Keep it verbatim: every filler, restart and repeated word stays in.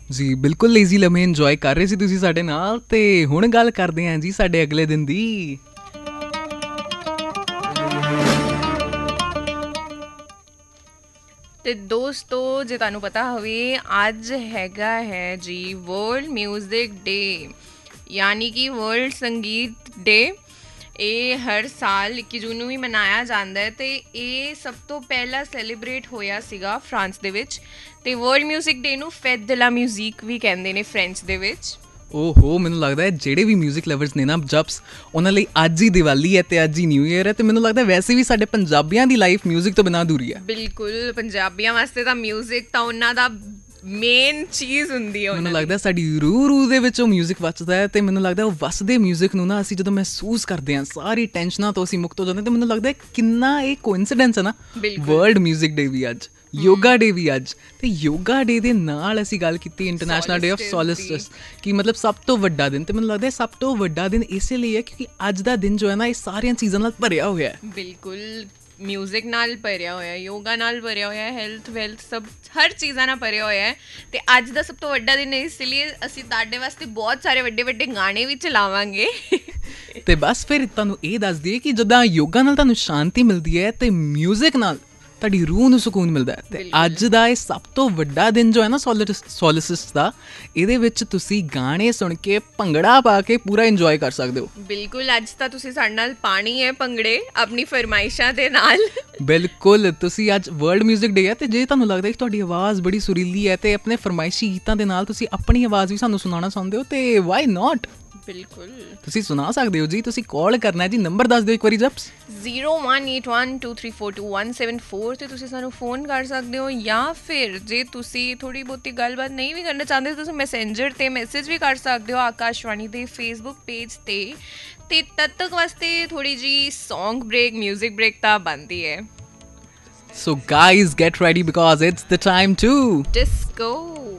ਜੀ ਬਿਲਕੁਲ lazy ਲਮੇ enjoy ਕਰ ਰਹੇ ਸੀ ਤੁਸੀਂ ਸਾਡੇ ਨਾਲ। ਤੇ ਹੁਣ ਗੱਲ ਕਰਦੇ ਹਾਂ ਜੀ ਸਾਡੇ ਅਗਲੇ ਦਿਨ ਦੀ। ਤੇ ਦੋਸਤੋ ਜੇ ਤੁਹਾਨੂੰ ਪਤਾ ਹੋਵੇ ਅੱਜ ਹੈਗਾ ਹੈ ਜੀ ਵਰਲਡ ਮਿਊਜ਼ਿਕ ਡੇ, ਯਾਨੀ ਕਿ ਵਰਲਡ ਸੰਗੀਤ ਡੇ। ਇਹ ਹਰ ਸਾਲ ਇੱਕੀ ਜੂਨ ਨੂੰ ਵੀ ਮਨਾਇਆ ਜਾਂਦਾ ਹੈ ਅਤੇ ਇਹ ਸਭ ਤੋਂ ਪਹਿਲਾਂ ਸੈਲੀਬਰੇਟ ਹੋਇਆ ਸੀਗਾ ਫਰਾਂਸ ਦੇ ਵਿੱਚ। ਅਤੇ ਵਰਲਡ ਮਿਊਜ਼ਿਕ ਡੇ ਨੂੰ ਫੈਟ ਦੇ ਲਾ ਮਿਊਜ਼ਿਕ ਵੀ ਕਹਿੰਦੇ ਨੇ ਫਰੈਂਚ ਦੇ ਵਿੱਚ। ਓਹੋ, ਮੈਨੂੰ ਲੱਗਦਾ ਹੈ ਜਿਹੜੇ ਵੀ ਮਿਊਜ਼ਿਕ ਲਵਰਸ ਨੇ ਨਾ ਜਬਸ, ਉਹਨਾਂ ਲਈ ਅੱਜ ਹੀ ਦੀਵਾਲੀ ਹੈ ਅਤੇ ਅੱਜ ਹੀ ਨਿਊ ਈਅਰ ਹੈ। ਅਤੇ ਮੈਨੂੰ ਲੱਗਦਾ ਵੈਸੇ ਵੀ ਸਾਡੇ ਪੰਜਾਬੀਆਂ ਦੀ ਲਾਈਫ ਮਿਊਜ਼ਿਕ ਤੋਂ ਬਿਨਾਂ ਅਧੂਰੀ ਹੈ। ਬਿਲਕੁਲ, ਪੰਜਾਬੀਆਂ ਵਾਸਤੇ ਤਾਂ ਮਿਊਜ਼ਿਕ ਤਾਂ ਉਹਨਾਂ ਦਾ ਮੇਨ ਚੀਜ਼ ਹੁੰਦੀ ਹੈ। ਮੈਨੂੰ ਲੱਗਦਾ ਸਾਡੀ ਰੂਹ ਰੂਹ ਦੇ ਵਿੱਚ ਉਹ ਮਿਊਜ਼ਿਕ ਵੱਜਦਾ ਹੈ ਅਤੇ ਮੈਨੂੰ ਲੱਗਦਾ ਉਹ ਵੱਸਦੇ ਮਿਊਜ਼ਿਕ ਨੂੰ ਨਾ ਅਸੀਂ ਜਦੋਂ ਮਹਿਸੂਸ ਕਰਦੇ ਹਾਂ ਸਾਰੀ ਟੈਨਸ਼ਨਾਂ ਤੋਂ ਅਸੀਂ ਮੁਕਤ ਹੋ ਜਾਂਦੇ। ਅਤੇ ਮੈਨੂੰ ਲੱਗਦਾ ਕਿੰਨਾ ਇਹ ਕੋਇਨਸੀਡੈਂਸ ਹੈ ਨਾ, ਵਰਲਡ ਮਿਊਜ਼ਿਕ ਡੇ ਵੀ ਅੱਜ, ਯੋਗਾ ਡੇ ਵੀ ਅੱਜ। ਅਤੇ ਯੋਗਾ ਡੇ ਦੇ ਨਾਲ ਅਸੀਂ ਗੱਲ ਕੀਤੀ ਇੰਟਰਨੈਸ਼ਨਲ ਡੇ ਆਫ ਸੋਲਿਸਟਿਸ, ਕਿ ਮਤਲਬ ਸਭ ਤੋਂ ਵੱਡਾ ਦਿਨ। ਅਤੇ ਮੈਨੂੰ ਲੱਗਦਾ ਸਭ ਤੋਂ ਵੱਡਾ ਦਿਨ ਇਸੇ ਲਈ ਹੈ ਕਿਉਂਕਿ ਅੱਜ ਦਾ ਦਿਨ ਜੋ ਹੈ ਨਾ ਇਹ ਸਾਰੀਆਂ ਚੀਜ਼ਾਂ ਨਾਲ ਭਰਿਆ ਹੋਇਆ ਹੈ। ਬਿਲਕੁਲ, ਮਿਊਜ਼ਿਕ ਨਾਲ ਭਰਿਆ ਹੋਇਆ, ਯੋਗਾ ਨਾਲ ਭਰਿਆ ਹੋਇਆ, ਹੈਲਥ ਵੈਲਥ ਸਭ ਹਰ ਚੀਜ਼ਾਂ ਨਾਲ ਭਰਿਆ ਹੋਇਆ ਹੈ। ਅਤੇ ਅੱਜ ਦਾ ਸਭ ਤੋਂ ਵੱਡਾ ਦਿਨ ਹੈ, ਇਸ ਲਈ ਅਸੀਂ ਤੁਹਾਡੇ ਵਾਸਤੇ ਬਹੁਤ ਸਾਰੇ ਵੱਡੇ ਵੱਡੇ ਗਾਣੇ ਵੀ ਚਲਾਵਾਂਗੇ। ਅਤੇ ਬਸ ਫਿਰ ਤੁਹਾਨੂੰ ਇਹ ਦੱਸ ਦਈਏ ਕਿ ਜਿੱਦਾਂ ਯੋਗਾ ਨਾਲ ਤੁਹਾਨੂੰ ਸ਼ਾਂਤੀ ਮਿਲਦੀ ਹੈ ਅਤੇ ਮਿਊਜ਼ਿਕ ਨਾਲ ਤੁਹਾਡੀ ਰੂਹ ਨੂੰ ਸਕੂਨ ਮਿਲਦਾ ਹੈ। ਅਤੇ ਅੱਜ ਦਾ ਇਹ ਸਭ ਤੋਂ ਵੱਡਾ ਦਿਨ ਜੋ ਹੈ ਨਾ ਸੋਲਿਸ ਸੋਲਿਸਟਿਸ ਦਾ, ਇਹਦੇ ਵਿੱਚ ਤੁਸੀਂ ਗਾਣੇ ਸੁਣ ਕੇ ਭੰਗੜਾ ਪਾ ਕੇ ਪੂਰਾ ਇੰਜੋਏ ਕਰ ਸਕਦੇ ਹੋ। ਬਿਲਕੁਲ, ਅੱਜ ਤਾਂ ਤੁਸੀਂ ਸਾਡੇ ਨਾਲ ਪਾਣੀ ਹੈ ਭੰਗੜੇ ਆਪਣੀ ਫਰਮਾਇਸ਼ਾਂ ਦੇ ਨਾਲ। ਬਿਲਕੁਲ, ਤੁਸੀਂ ਅੱਜ ਵਰਲਡ ਮਿਊਜ਼ਿਕ ਡੇ ਹੈ ਅਤੇ ਜੇ ਤੁਹਾਨੂੰ ਲੱਗਦਾ ਕਿ ਤੁਹਾਡੀ ਆਵਾਜ਼ ਬੜੀ ਸੁਰੀਲੀ ਹੈ ਅਤੇ ਆਪਣੇ ਫਰਮਾਇਸ਼ੀ ਗੀਤਾਂ ਦੇ ਨਾਲ ਤੁਸੀਂ ਆਪਣੀ ਆਵਾਜ਼ ਵੀ ਸਾਨੂੰ ਸੁਣਾਉਣਾ ਚਾਹੁੰਦੇ ਹੋ ਅਤੇ ਵਾਈ ਨੋਟ, ਬਿਲਕੁਲ ਤੁਸੀਂ ਸੁਣਾ ਸਕਦੇ ਹੋ ਜੀ। ਤੁਸੀਂ ਕਾਲ ਕਰਨਾ ਜੀ, ਨੰਬਰ ਦੱਸ ਦਿਓ ਇੱਕ ਵਾਰੀ ਜਬਸ। Zero one eight one two three four two one seven four 'ਤੇ ਤੁਸੀਂ ਸਾਨੂੰ ਫੋਨ ਕਰ ਸਕਦੇ ਹੋ, ਜਾਂ ਫਿਰ ਜੇ ਤੁਸੀਂ ਥੋੜ੍ਹੀ ਬਹੁਤੀ ਗੱਲਬਾਤ ਨਹੀਂ ਵੀ ਕਰਨਾ ਚਾਹੁੰਦੇ ਤੁਸੀਂ ਮੈਸੇਂਜਰ 'ਤੇ ਮੈਸੇਜ ਵੀ ਕਰ ਸਕਦੇ ਹੋ ਆਕਾਸ਼ਵਾਣੀ ਦੇ ਫੇਸਬੁੱਕ ਪੇਜ 'ਤੇ। ਅਤੇ ਤਦ ਤੱਕ ਵਾਸਤੇ ਥੋੜ੍ਹੀ ਜਿਹੀ ਸੌਂਗ ਬ੍ਰੇਕ, ਮਿਊਜ਼ਿਕ ਬ੍ਰੇਕ ਤਾਂ ਬਣਦੀ ਹੈ। So guys, get ready because it's the time to disco.